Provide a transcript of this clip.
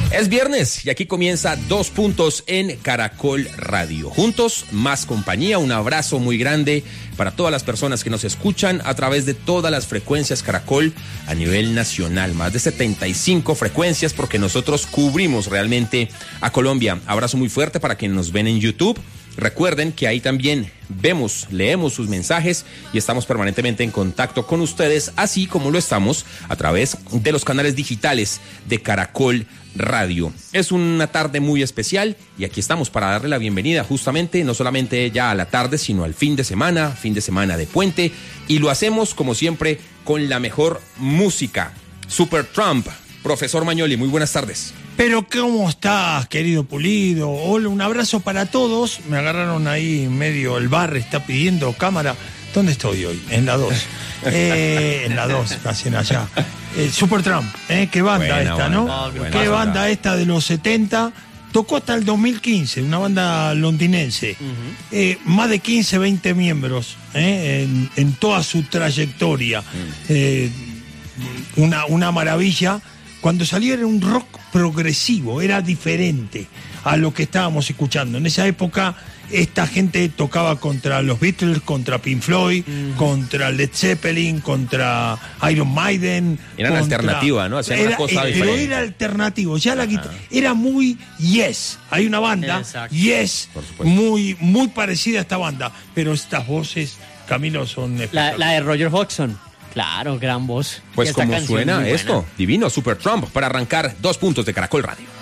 Es viernes y aquí comienza 2 puntos en Caracol Radio. Juntos, más compañía. Un abrazo muy grande para todas las personas que nos escuchan a través de todas las frecuencias Caracol a nivel nacional. Más de 75 frecuencias porque nosotros cubrimos realmente a Colombia. Abrazo muy fuerte para quienes nos ven en YouTube. Recuerden que ahí también leemos sus mensajes y estamos permanentemente en contacto con ustedes, así como lo estamos a través de los canales digitales de Caracol Radio. Es una tarde muy especial y aquí estamos para darle la bienvenida justamente no solamente ya a la tarde, sino al fin de semana de puente, y lo hacemos como siempre con la mejor música. Supertramp. Profesor Magnoli, muy buenas tardes. Pero ¿cómo estás, querido Pulido? Hola, un abrazo para todos. Me agarraron ahí en medio, el bar está pidiendo cámara. ¿Dónde estoy hoy? En la 2. En la 2, casi en allá. Supertramp, qué banda buena esta, ¿no? Qué banda esta de los 70. Tocó hasta el 2015, una banda londinense. Más de 15, 20 miembros en toda su trayectoria. Una maravilla. Cuando salió era un rock progresivo, era diferente a lo que estábamos escuchando. En esa época esta gente tocaba contra los Beatles, contra Pink Floyd, contra Led Zeppelin, contra Iron Maiden. Eran alternativa, ¿no? Hacían una cosa diferente. Pero era alternativo, ya la guitarra era muy Yes. Hay una banda, exacto. Yes, muy, muy parecida a esta banda, pero estas voces, Camilo, son la de Roger Hodgson. Claro, gran voz. Pues como suena esto, divino, Supertramp, para arrancar 2 puntos de Caracol Radio.